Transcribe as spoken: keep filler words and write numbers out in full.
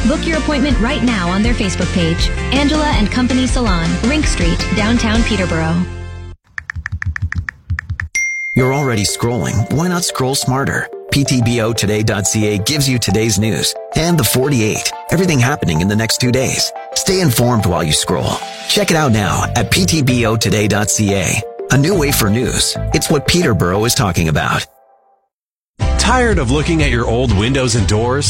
Book your appointment right now on their Facebook page. Angela and Company Salon, Rink Street, downtown Peterborough. You're already scrolling. Why not scroll smarter? P T B O today dot C A gives you today's news and the forty-eight. Everything happening in the next two days. Stay informed while you scroll. Check it out now at P T B O today dot C A. A new way for news. It's what Peterborough is talking about. Tired of looking at your old windows and doors?